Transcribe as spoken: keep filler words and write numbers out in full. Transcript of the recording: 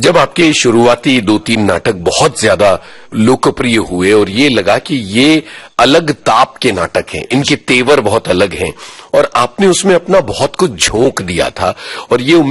जब आपके शुरुआती दो तीन नाटक बहुत ज्यादा लोकप्रिय हुए और ये लगा कि ये अलग ताप के नाटक हैं, इनके तेवर बहुत अलग हैं और आपने उसमें अपना बहुत कुछ झोंक दिया था और ये